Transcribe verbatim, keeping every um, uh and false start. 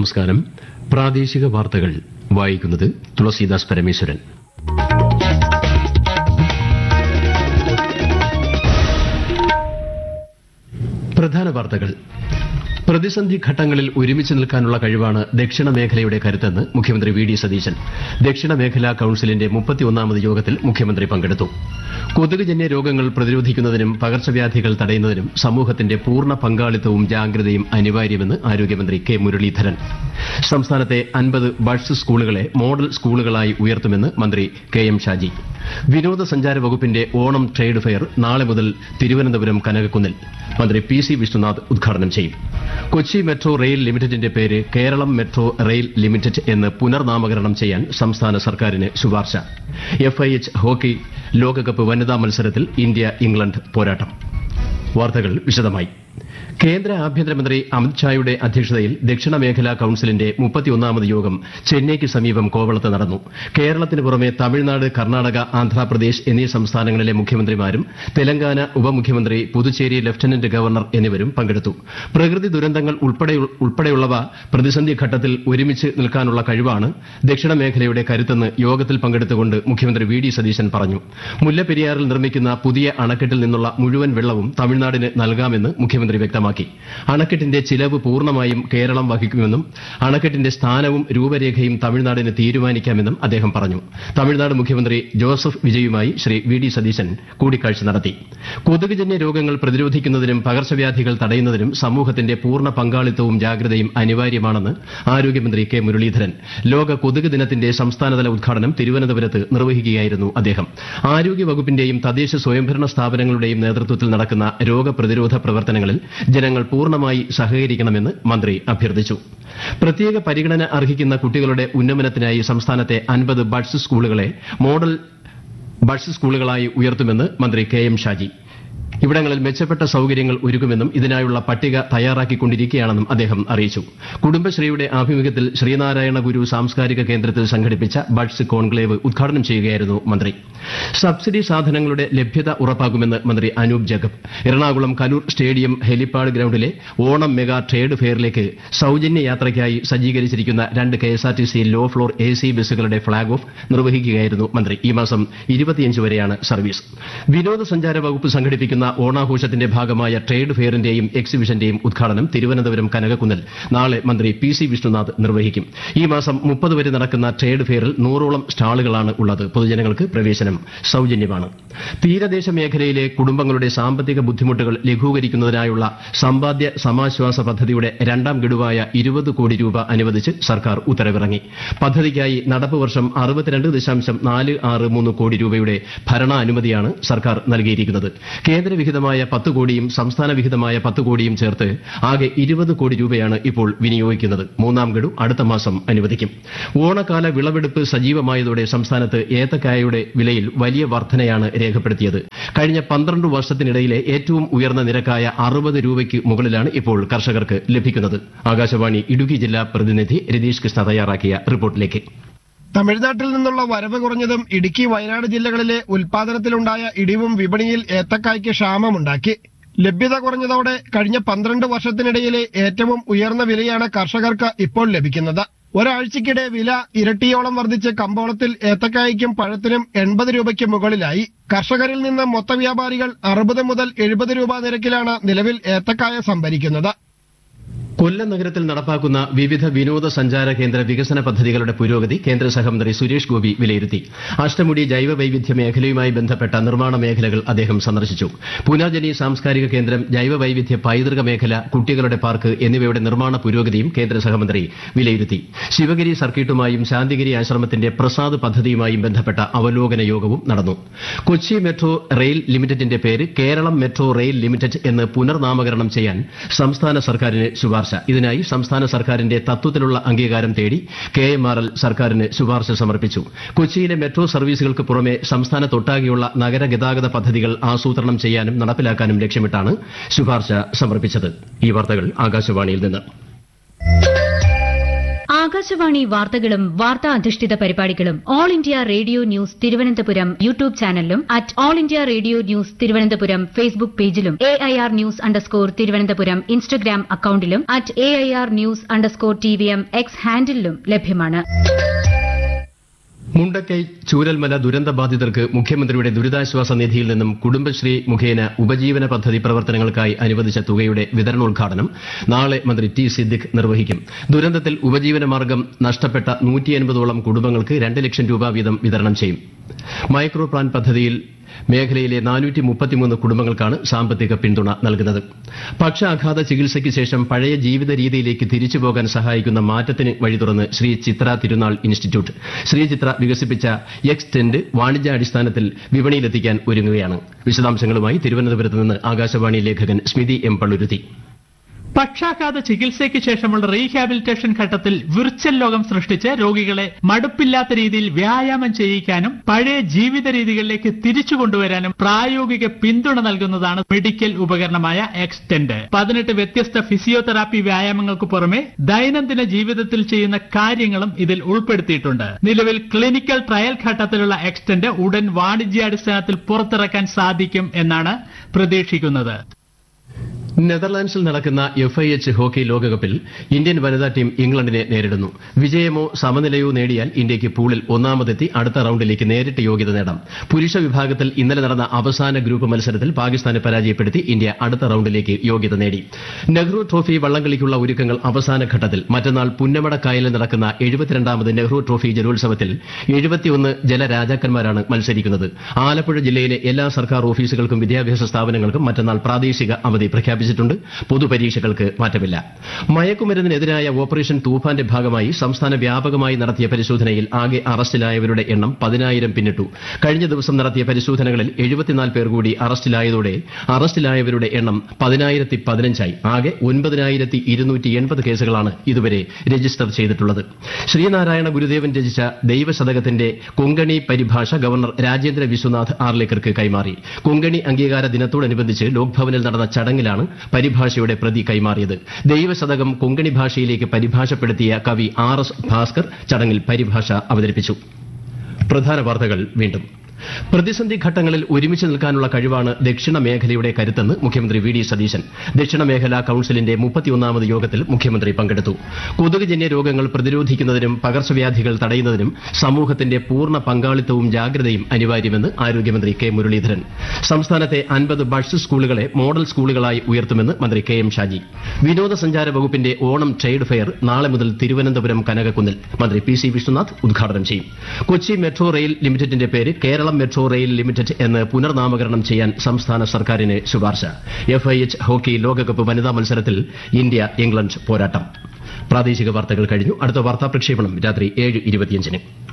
നമസ്കാരം. പ്രാദേശിക വാർത്തകൾ വായിക്കുന്നത് തുളസീദാസ് പരമേശ്വരൻ. പ്രധാന വാർത്തകൾ. പ്രതിസന്ധി ഘട്ടങ്ങളിൽ ഒരുമിച്ച് നിൽക്കാനുള്ള കഴിവാണ് ദക്ഷിണ മേഖലയുടെ കരുത്തെന്ന് മുഖ്യമന്ത്രി വി ഡി സതീശൻ. ദക്ഷിണ മേഖലാ കൌൺസിലിന്റെ മുപ്പത്തിയൊന്നാമത് യോഗത്തിൽ മുഖ്യമന്ത്രി പങ്കെടുത്തു. കൊതുകുജന്യ രോഗങ്ങൾ പ്രതിരോധിക്കുന്നതിനും പകർച്ചവ്യാധികൾ തടയുന്നതിനും സമൂഹത്തിന്റെ പൂർണ്ണ പങ്കാളിത്തവും ജാഗ്രതയും അനിവാര്യമെന്ന് ആരോഗ്യമന്ത്രി കെ മുരളീധരൻ. സംസ്ഥാനത്തെ അൻപത് ബഡ്സ് സ്കൂളുകളെ മോഡൽ സ്കൂളുകളായി ഉയർത്തുമെന്ന് മന്ത്രി കെ എം ഷാജി. വിനോദസഞ്ചാര വകുപ്പിന്റെ ഓണം ട്രേഡ് ഫെയർ നാളെ മുതൽ തിരുവനന്തപുരം കനകക്കുന്നിൽ മന്ത്രി പി സി വിഷ്ണുനാഥ് ഉദ്ഘാടനം ചെയ്യും. കൊച്ചി മെട്രോ റെയിൽ ലിമിറ്റഡിന്റെ പേര് കേരളം മെട്രോ റെയിൽ ലിമിറ്റഡ് എന്ന് പുനർനാമകരണം ചെയ്യാൻ സംസ്ഥാന സർക്കാരിന് ശുപാർശ. എഫ് ഐ എച്ച് ഹോക്കി ലോകകപ്പ് വനിതാ മത്സരത്തിൽ ഇന്ത്യ ഇംഗ്ലണ്ട് പോരാട്ടം. വാർത്തകൾ വിശദമായി. കേന്ദ്ര ആഭ്യന്തരമന്ത്രി അമിത്ഷായുടെ അധ്യക്ഷതയിൽ ദക്ഷിണ മേഖലാ കൌൺസിലിന്റെ മുപ്പത്തിയൊന്നാമത് യോഗം ചെന്നൈയ്ക്ക് സമീപം കോവളത്ത് നടന്നു. കേരളത്തിന് പുറമെ തമിഴ്നാട്, കർണാടക, ആന്ധ്രാപ്രദേശ് എന്നീ സംസ്ഥാനങ്ങളിലെ മുഖ്യമന്ത്രിമാരും തെലങ്കാന ഉപമുഖ്യമന്ത്രി, പുതുച്ചേരി ലഫ്റ്റനന്റ് ഗവർണർ എന്നിവരും പങ്കെടുത്തു. പ്രകൃതി ദുരന്തങ്ങൾ ഉൾപ്പെടെയുള്ളവ പ്രതിസന്ധി ഘട്ടത്തിൽ ഒരുമിച്ച് നിൽക്കാനുള്ള കഴിവാണ് ദക്ഷിണ മേഖലയുടെ കരുത്തെന്ന് യോഗത്തിൽ പങ്കെടുത്തുകൊണ്ട് മുഖ്യമന്ത്രി വി ഡി സതീശൻ പറഞ്ഞു. മുല്ലപ്പെരിയാറിൽ നിർമ്മിക്കുന്ന പുതിയ അണക്കെട്ടിൽ നിന്നുള്ള മുഴുവൻ വെള്ളവും തമിഴ്നാടിന് നൽകാമെന്ന് മുഖ്യമന്ത്രി വ്യക്തമാക്കി. അണക്കെട്ടിന്റെ ചിലവ് പൂർണ്ണമായും കേരളം വഹിക്കുമെന്നും അണക്കെട്ടിന്റെ സ്ഥാനവും രൂപരേഖയും തമിഴ്നാടിന് തീരുമാനിക്കാമെന്നും അദ്ദേഹം പറഞ്ഞു. തമിഴ്നാട് മുഖ്യമന്ത്രി Joseph വിജയുമായി Shri V D Satheesan കൂടിക്കാഴ്ച നടത്തി. കൊതുകുജന്യ രോഗങ്ങൾ പ്രതിരോധിക്കുന്നതിനും പകർച്ചവ്യാധികൾ തടയുന്നതിനും സമൂഹത്തിന്റെ പൂർണ്ണ പങ്കാളിത്തവും ജാഗ്രതയും അനിവാര്യമാണെന്ന് ആരോഗ്യമന്ത്രി കെ മുരളീധരൻ. ലോക കൊതുക് ദിനത്തിന്റെ സംസ്ഥാനതല ഉദ്ഘാടനം തിരുവനന്തപുരത്ത് നിർവഹിക്കുകയായിരുന്നു അദ്ദേഹം. ആരോഗ്യവകുപ്പിന്റെയും തദ്ദേശ സ്വയംഭരണ സ്ഥാപനങ്ങളുടെയും നേതൃത്വത്തിൽ നടക്കുന്ന രോഗപ്രതിരോധ പ്രവർത്തനങ്ങളിൽ ജനങ്ങൾ പൂർണ്ണമായി സഹകരിക്കണമെന്ന് മന്ത്രി അഭ്യർത്ഥിച്ചു. പ്രത്യേക പരിഗണന അർഹിക്കുന്ന കുട്ടികളുടെ ഉന്നമനത്തിനായി സംസ്ഥാനത്തെ അൻപത് ബഡ്സ് സ്കൂളുകളെ മോഡൽ ബഡ്സ് സ്കൂളുകളായി ഉയർത്തുമെന്ന് മന്ത്രി കെ എം ഷാജി. ഇവിടങ്ങളിൽ മെച്ചപ്പെട്ട സൌകര്യങ്ങൾ ഒരുക്കുമെന്നും ഇതിനായുള്ള പട്ടിക തയ്യാറാക്കിക്കൊണ്ടിരിക്കുകയാണെന്നും അദ്ദേഹം അറിയിച്ചു. കുടുംബശ്രീയുടെ ആഭിമുഖ്യത്തിൽ ശ്രീനാരായണ ഗുരു സാംസ്കാരിക കേന്ദ്രത്തിൽ സംഘടിപ്പിച്ച ബഡ്സ് കോൺക്ലേവ് ഉദ്ഘാടനം ചെയ്യുകയായിരുന്നു മന്ത്രി. സബ്സിഡി സാധനങ്ങളുടെ ലഭ്യത ഉറപ്പാക്കുമെന്ന് മന്ത്രി Anoop Jacob. Ernakulam Kaloor stadium helipad ഗ്രൌണ്ടിലെ Onam mega trade ഫെയറിലേക്ക് സൌജന്യ യാത്രയ്ക്കായി സജ്ജീകരിച്ചിരിക്കുന്ന രണ്ട് K S R T C low floor A C ബസ്സുകളുടെ ഫ്ളാഗ് ഓഫ് നിർവഹിക്കുകയായിരുന്നു മന്ത്രി. ഈ മാസം ഇരുപത്തിയഞ്ച് വരെയാണ് സർവീസ്. വിനോദസഞ്ചാര വകുപ്പ് സംഘടിപ്പിക്കുന്ന ഓണാഘോഷത്തിന്റെ ഭാഗമായ ട്രേഡ് ഫെയറിന്റെയും എക്സിബിഷന്റെയും ഉദ്ഘാടനം തിരുവനന്തപുരം കനകക്കുന്നിൽ നാളെ മന്ത്രി പി സി വിഷ്ണുനാഥ് നിർവഹിക്കും. ഈ മാസം മുപ്പത് വരെ നടക്കുന്ന ട്രേഡ് ഫെയറിൽ നൂറോളം സ്റ്റാളുകളാണ് ഉള്ളത്. പൊതുജനങ്ങൾക്ക് പ്രവേശനം സൌജന്യമാണ്. തീരദേശ മേഖലയിലെ കുടുംബങ്ങളുടെ സാമ്പത്തിക ബുദ്ധിമുട്ടുകൾ ലഘൂകരിക്കുന്നതിനായുള്ള സമ്പാദ്യ സമാശ്വാസ പദ്ധതിയുടെ രണ്ടാം ഗഡുവായ ഇരുപത് കോടി രൂപ അനുവദിച്ച് സർക്കാർ ഉത്തരവിറങ്ങി. പദ്ധതിക്കായി നടപ്പ് വർഷം അറുപത്തിരണ്ട് ദശാംശം നാല് ആറ് മൂന്ന് കോടി രൂപയുടെ ഭരണാനുമതിയാണ് സർക്കാർ നൽകിയിരിക്കുന്നത്. കേന്ദ്ര വിഹിതമായ പത്ത് കോടിയും സംസ്ഥാന വിഹിതമായ പത്ത് കോടിയും ചേർത്ത് ആകെ ഇരുപത് കോടി രൂപയാണ് ഇപ്പോൾ വിനിയോഗിക്കുന്നത്. മൂന്നാം ഗഡു അടുത്ത മാസം അനുവദിക്കും. ഓണക്കാല വിളവെടുപ്പ് സജീവമായതോടെ സംസ്ഥാനത്ത് ഏത്തക്കായയുടെ വിലയിൽ വലിയ വർധനയാണ് രേഖപ്പെടുത്തിയത്. കഴിഞ്ഞ പന്ത്രണ്ട് വർഷത്തിനിടയിലെ ഏറ്റവും ഉയർന്ന നിരക്കായ അറുപത് രൂപയ്ക്ക് മുകളിലാണ് ഇപ്പോൾ കർഷകർക്ക് ലഭിക്കുന്നത്. ആകാശവാണി ഇടുക്കി ജില്ലാ പ്രതിനിധി രതീഷ് കൃഷ്ണ തയ്യാറാക്കിയ റിപ്പോർട്ടിലേക്ക്. തമിഴ്നാട്ടിൽ നിന്നുള്ള വരവ് കുറഞ്ഞതും ഇടുക്കി, വയനാട് ജില്ലകളിലെ ഉൽപാദനത്തിലുണ്ടായ ഇടിവും വിപണിയിൽ ഏത്തക്കായ്ക്ക് ക്ഷാമമുണ്ടാക്കി. ലഭ്യത കുറഞ്ഞതോടെ കഴിഞ്ഞ പന്ത്രണ്ട് വർഷത്തിനിടയിലെ ഏറ്റവും ഉയർന്ന വിലയാണ് കർഷകർക്ക് ഇപ്പോൾ ലഭിക്കുന്നത്. ഒരാഴ്ചയ്ക്കിടെ വില ഇരട്ടിയോളം വർദ്ധിച്ച് കമ്പോളത്തിൽ ഏത്തക്കായ്ക്കും പഴത്തിനും എൺപത് രൂപയ്ക്ക് മുകളിലായി. കർഷകരിൽ നിന്ന് മൊത്ത വ്യാപാരികൾ അറുപത് മുതൽ എഴുപത് രൂപ നിരക്കിലാണ് നിലവിൽ ഏത്തക്കായ സംഭരിക്കുന്നത്. കൊല്ലം നഗരത്തിൽ നടപ്പാക്കുന്ന വിവിധ വിനോദസഞ്ചാര കേന്ദ്ര വികസന പദ്ധതികളുടെ പുരോഗതി കേന്ദ്ര സഹമന്ത്രി സുരേഷ് ഗോപി വിലയിരുത്തി. അഷ്ടമുടി ജൈവ വൈവിധ്യ മേഖലയുമായി ബന്ധപ്പെട്ട നിർമ്മാണ മേഖലകൾ അദ്ദേഹം സന്ദർശിച്ചു. പുനാജനി സാംസ്കാരിക കേന്ദ്രം, ജൈവ വൈവിധ്യ പൈതൃക മേഖല, കുട്ടികളുടെ പാർക്ക് എന്നിവയുടെ നിർമ്മാണ പുരോഗതിയും കേന്ദ്ര സഹമന്ത്രി വിലയിരുത്തി. ശിവഗിരി സർക്കിട്ടുമായും ശാന്തിഗിരി ആശ്രമത്തിന്റെ പ്രസാദ് പദ്ധതിയുമായും ബന്ധപ്പെട്ട അവലോകന യോഗവും നടന്നു. കൊച്ചി മെട്രോ റെയിൽ ലിമിറ്റഡിന്റെ പേര് കേരളം മെട്രോ റെയിൽ ലിമിറ്റഡ് എന്ന് പുനർനാമകരണം ചെയ്യാൻ സംസ്ഥാന സർക്കാരിന് ശുപാർശ. ഇതിനായി സംസ്ഥാന സർക്കാരിന്റെ തത്വത്തിലുള്ള അംഗീകാരം തേടി കെ എം ആർ എൽ സർക്കാരിന് ശുപാർശ സമർപ്പിച്ചു. കൊച്ചിയിലെ മെട്രോ സർവീസുകൾക്ക് പുറമെ സംസ്ഥാനത്തൊട്ടാകെയുള്ള നഗരഗതാഗത പദ്ധതികൾ ആസൂത്രണം ചെയ്യാനും നടപ്പിലാക്കാനും ലക്ഷ്യമിട്ടാണ് ശുപാർശ സമർപ്പിച്ചത്. ഈ വാർത്തകൾ ആകാശവാണിയിൽ നിന്ന്. ആകാശവാണി വാർത്തകളും വാർത്താ അധിഷ്ഠിത പരിപാടികളും all India radio news Thiruvananthapuram YouTube ചാനലിലും at all India radio news Thiruvananthapuram Facebook പേജിലും A I R news underscore Thiruvananthapuram Instagram അക്കൌണ്ടിലും at A I R news underscore T V M X ഹാൻഡിലും ലഭ്യമാണ്. മുണ്ടക്കൈ ചൂരൽമല ദുരന്തബാധിതർക്ക് മുഖ്യമന്ത്രിയുടെ ദുരിതാശ്വാസ നിധിയിൽ നിന്നും കുടുംബശ്രീ മുഖേന ഉപജീവന പദ്ധതി പ്രവർത്തനങ്ങൾക്കായി അനുവദിച്ച തുകയുടെ വിതരണോദ്ഘാടനം നാളെ മന്ത്രി ടി സിദ്ദിഖ് നിർവഹിക്കും. ദുരന്തത്തിൽ ഉപജീവന മാർഗ്ഗം നഷ്ടപ്പെട്ട നൂറ്റി അൻപതോളം കുടുംബങ്ങൾക്ക് രണ്ട് ലക്ഷം രൂപ വീതം വിതരണം ചെയ്യും. മൈക്രോ പ്ലാൻ പദ്ധതിയിൽ മേഖലയിലെ നാനൂറ്റി മുപ്പത്തിമൂന്ന് കുടുംബങ്ങൾക്കാണ് സാമ്പത്തിക പിന്തുണ നൽകുന്നത്. പക്ഷാഘാത ചികിത്സയ്ക്ക് ശേഷം പഴയ ജീവിത രീതിയിലേക്ക് തിരിച്ചുപോകാൻ സഹായിക്കുന്ന മാറ്റത്തിന് വഴി തുറന്ന് ശ്രീ ചിത്ര തിരുനാൾ ഇൻസ്റ്റിറ്റ്യൂട്ട് ശ്രീ ചിത്ര വികസിപ്പിച്ച എക്സ് ടെന്റ് വാണിജ്യാടിസ്ഥാനത്തിൽ വിപണിയിലെത്തിക്കാൻ ഒരുങ്ങുകയാണ്. വിശദാംശങ്ങളുമായി തിരുവനന്തപുരത്ത് നിന്ന് ആകാശവാണി ലേഖകൻ സ്മിതി എം പള്ളുരുത്തി. പക്ഷാഘാത ചികിത്സയ്ക്ക് ശേഷമുള്ള റീഹാബിലിറ്റേഷൻ ഘട്ടത്തിൽ വിർച്വൽ ലോകം സൃഷ്ടിച്ച് രോഗികളെ മടുപ്പില്ലാത്ത രീതിയിൽ വ്യായാമം ചെയ്യിക്കാനും പഴയ ജീവിത രീതികളിലേക്ക് തിരിച്ചു കൊണ്ടുവരാനും പ്രായോഗിക പിന്തുണ നൽകുന്നതാണ് മെഡിക്കൽ ഉപകരണമായ എക്സ്റ്റെന്റ്. പതിനെട്ട് വ്യത്യസ്ത ഫിസിയോതെറാപ്പി വ്യായാമങ്ങൾക്ക് പുറമെ ദൈനംദിന ജീവിതത്തിൽ ചെയ്യുന്ന കാര്യങ്ങളും ഇതിൽ ഉൾപ്പെടുത്തിയിട്ടുണ്ട്. നിലവിൽ ക്ലിനിക്കൽ ട്രയൽ ഘട്ടത്തിലുള്ള എക്സ്റ്റെന്റ് ഉടൻ വാണിജ്യാടിസ്ഥാനത്തിൽ പുറത്തിറക്കാൻ സാധിക്കും എന്നാണ് പ്രതീക്ഷിക്കുന്നത്. നെതർലാൻഡ്സിൽ നടക്കുന്ന എഫ് ഐ എച്ച് ഹോക്കി ലോകകപ്പിൽ ഇന്ത്യൻ വനിതാ ടീം ഇംഗ്ലണ്ടിനെ നേരിടുന്നു. വിജയമോ സമനിലയോ നേടിയാൽ ഇന്ത്യയ്ക്ക് പൂളിൽ ഒന്നാമതെത്തി അടുത്ത റൌണ്ടിലേക്ക് നേരിട്ട് യോഗ്യത നേടാം. പുരുഷ വിഭാഗത്തിൽ ഇന്നലെ നടന്ന അവസാന ഗ്രൂപ്പ് മത്സരത്തിൽ പാകിസ്ഥാനെ പരാജയപ്പെടുത്തി ഇന്ത്യ അടുത്ത റൌണ്ടിലേക്ക് യോഗ്യത നേടി. നെഹ്റു ട്രോഫി വള്ളംകളിക്കുള്ള ഒരുക്കങ്ങൾ അവസാന ഘട്ടത്തിൽ. മറ്റന്നാൾ പുന്നമടക്കായലിൽ നടക്കുന്ന എഴുപത്തിരണ്ടാമത് നെഹ്റു ട്രോഫി ജലോത്സവത്തിൽ എഴുപത്തിയൊന്ന് ജലരാജാക്കന്മാരാണ് മത്സരിക്കുന്നത്. ആലപ്പുഴ ജില്ലയിലെ എല്ലാ സർക്കാർ ഓഫീസുകൾക്കും വിദ്യാഭ്യാസ സ്ഥാപനങ്ങൾക്കും മറ്റന്നാൾ പ്രാദേശിക അവധി പ്രഖ്യാപിച്ചു. പൊതുപരീക്ഷകൾക്ക് മാറ്റമില്ല. മയക്കുമരുന്നിനെതിരായ ഓപ്പറേഷൻ തൂഫാന്റെ ഭാഗമായി സംസ്ഥാന വ്യാപകമായി നടത്തിയ പരിശോധനയിൽ ആകെ അറസ്റ്റിലായവരുടെ എണ്ണം പതിനായിരം പിന്നിട്ടു. കഴിഞ്ഞ ദിവസം നടത്തിയ പരിശോധനകളിൽ എഴുപത്തിനാല് പേർ കൂടി അറസ്റ്റിലായതോടെ അറസ്റ്റിലായവരുടെ എണ്ണം പതിനായിരത്തി പതിനഞ്ചായി. ആകെ ഒൻപതിനായിരത്തി ഇരുന്നൂറ്റി എൺപത് കേസുകളാണ് ഇതുവരെ രജിസ്റ്റർ ചെയ്തിട്ടുള്ളത്. ശ്രീനാരായണ ഗുരുദേവൻ രചിച്ച ദൈവശതകത്തിന്റെ കൊങ്കണി പരിഭാഷ ഗവർണർ രാജേന്ദ്ര വിശ്വനാഥ് ആർലേക്കർക്ക് കൈമാറി. കൊങ്കണി അംഗീകാര ദിനത്തോടനുബന്ധിച്ച് ലോക്ഭവനിൽ നടന്ന ചടങ്ങിലാണ് പരിഭാഷയുടെ പ്രതി കൈമാറിയത്. ദൈവശതകം കൊങ്കണി ഭാഷയിലേക്ക് പരിഭാഷപ്പെടുത്തിയ കവി ആർ എസ് ഭാസ്കർ ചടങ്ങിൽ പരിഭാഷ അവതരിപ്പിച്ചു. പ്രധാന വാർത്തകൾ വീണ്ടും. പ്രതിസന്ധി ഘട്ടങ്ങളിൽ ഒരുമിച്ച് നിൽക്കാനുള്ള കഴിവാണ് ദക്ഷിണ മേഖലയുടെ കരുത്തെന്ന് മുഖ്യമന്ത്രി വി ഡി സതീശൻ. ദക്ഷിണ മേഖലാ കൌൺസിലിന്റെ മുപ്പത്തിയൊന്നാമത് യോഗത്തിൽ മുഖ്യമന്ത്രി പങ്കെടുത്തു. കൊതുകുജന്യ രോഗങ്ങൾ പ്രതിരോധിക്കുന്നതിനും പകർച്ചവ്യാധികൾ തടയുന്നതിനും സമൂഹത്തിന്റെ പൂർണ്ണ പങ്കാളിത്തവും ജാഗ്രതയും അനിവാര്യമെന്ന് ആരോഗ്യമന്ത്രി കെ മുരളീധരൻ. സംസ്ഥാനത്തെ അൻപത് ബഡ്സ് സ്കൂളുകളെ മോഡൽ സ്കൂളുകളായി ഉയർത്തുമെന്ന് മന്ത്രി കെ എം ഷാജി. വിനോദസഞ്ചാര വകുപ്പിന്റെ ഓണം ട്രേഡ് ഫെയർ നാളെ മുതൽ തിരുവനന്തപുരം കനകക്കുന്നിൽ മന്ത്രി പി സി വിഷ്ണുനാഥ് ഉദ്ഘാടനം ചെയ്യും. കൊച്ചി മെട്രോ റെയിൽ ലിമിറ്റഡിന്റെ പേര് കേരളം മെട്രോ റെയിൽ ലിമിറ്റഡ് എന്ന് പുനർനാമകരണം ചെയ്യാൻ സംസ്ഥാന സർക്കാരിന് ശുപാർശ. എഫ് ഐ എച്ച് ഹോക്കി ലോകകപ്പ് വനിതാ മത്സരത്തിൽ ഇന്ത്യ ഇംഗ്ലണ്ട് പോരാട്ടം. പ്രാദേശിക വാർത്തകൾ കഴിഞ്ഞു. അടുത്ത വാർത്താ പ്രക്ഷേപണം രാത്രി ഏഴ് ഇരുപത്തിയഞ്ചിന്.